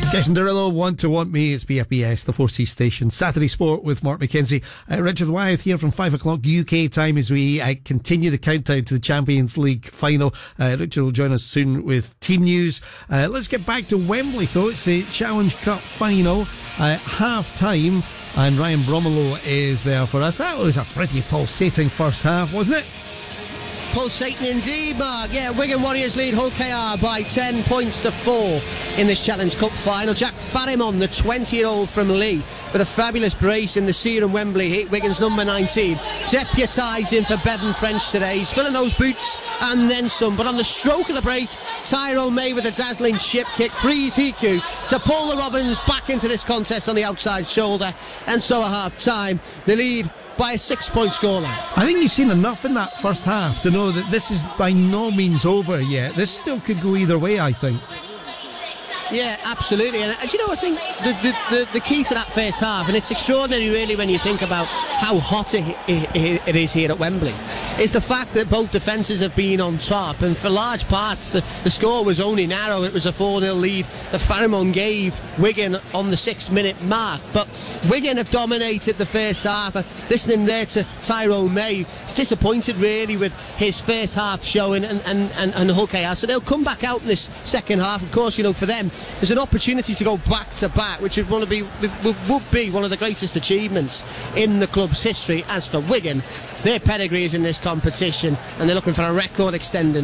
Jason Derulo, Want Me. It's BFBS, the 4C station. Saturday Sport with Mark McKenzie. Richard Wyeth here from 5 o'clock UK time as we continue the countdown to the Champions League final. Richard will join us soon with team news. Let's get back to Wembley though. It's the Challenge Cup final. Half time, and Ryan Bromelo is there for us. That was a pretty pulsating first half, wasn't it? Pulsating indeed, Mark. Yeah, Wigan Warriors lead Hull KR by 10 points to 4 in this Challenge Cup final. Jack Farimon, the 20-year-old from Lee, with a fabulous brace in the Serum Wembley hit Wigan's number 19. Deputising for Bevan French today. He's filling those boots and then some. But on the stroke of the break, Tyrone May with a dazzling chip kick frees Hiku to pull the Robins back into this contest on the outside shoulder. And so at half-time, the lead by a 6-point scoreline. I think you've seen enough in that first half to know that this is by no means over yet. This still could go either way, I think. Yeah, absolutely. And you know, I think the key to that first half, and it's extraordinary really when you think about how hot it is here at Wembley, is the fact that both defences have been on top, and for large parts the score was only narrow. It was a 4-0 lead that Farimon gave Wigan on the 6-minute mark, but Wigan have dominated the first half. Listening there to Tyrone May, he's disappointed really with his first half showing and Hull KR, so they'll come back out in this second half. Of course, you know, for them there's an opportunity to go back to back, which would be one of the greatest achievements in the club's history. As for Wigan, their pedigree is in this competition, and they're looking for a record-extending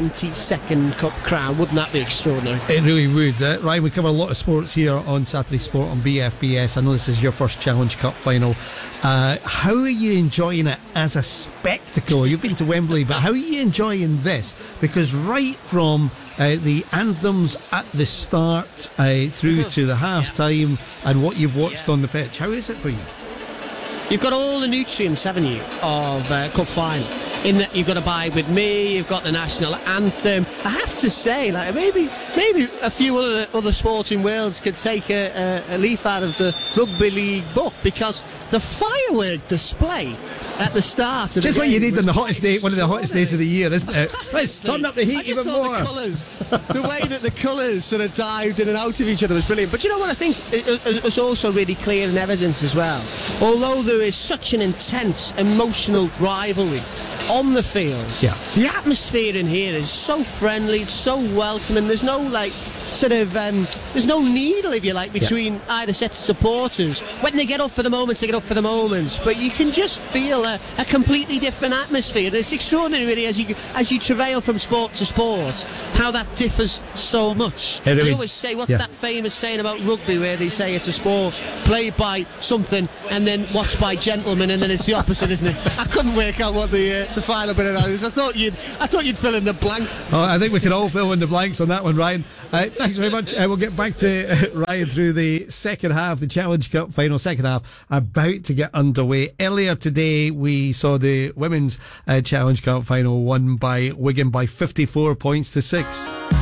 22nd Cup crown. Wouldn't that be extraordinary? It really would. Ryan, we cover a lot of sports here on Saturday Sport on BFBS. I know this is your first Challenge Cup final. How are you enjoying it as a spectacle? You've been to Wembley, but how are you enjoying this? Because right from the anthems at the start through to the half-time and what you've watched on the pitch, how is it for you? You've got all the nutrients, haven't you, of Cup final. In that you've got Abide With Me, you've got the national anthem. I have to say, like maybe a few other sporting worlds could take a leaf out of the rugby league book, because the firework display at the start of just the what you need on the hottest day, one of the hottest days of the year, isn't it? Let's turn up the heat even more. The colours, the way that the colours sort of dived in and out of each other was brilliant. But you know what I think is also really clear in evidence as well? Although there is such an intense emotional rivalry on the field, the atmosphere in here is so friendly, it's so welcoming. There's no there's no needle, if you like, between either set of supporters. When they get up for the moments, they get up for the moments, but you can just feel a completely different atmosphere. It's extraordinary really as you travail from sport to sport, how that differs so much. They always say, what's that famous saying about rugby where they say it's a sport played by something and then watched by gentlemen, and then it's the opposite, isn't it? I couldn't work out what the final bit of that is. I thought you'd fill in the blank. Oh, I think we can all fill in the blanks on that one, Ryan. Thanks very much. We'll get back to Ryan through the second half, the Challenge Cup final, second half about to get underway. Earlier today we saw the women's Challenge Cup final won by Wigan by 54 points to 6.